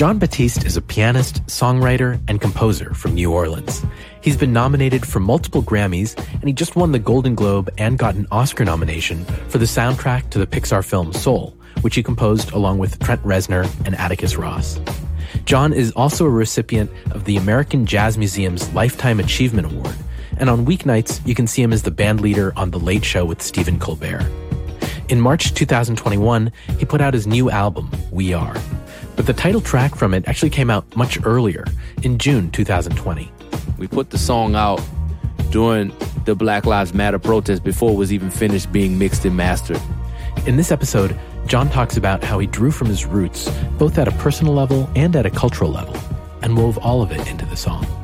Jon Batiste is a pianist, songwriter, and composer from New Orleans. He's been nominated for multiple Grammys, and he just won the Golden Globe and got an Oscar nomination for the soundtrack to the Pixar film Soul, which he composed along with Trent Reznor and Atticus Ross. Jon is also a recipient of the American Jazz Museum's Lifetime Achievement Award, and on weeknights you can see him as the band leader on The Late Show with Stephen Colbert. In March 2021, he put out his new album, We Are. But the title track from it actually came out much earlier, in June 2020. We put the song out during the Black Lives Matter protest before it was even finished being mixed and mastered. In this episode, Jon talks about how he drew from his roots, both at a personal level and at a cultural level, and wove all of it into the song.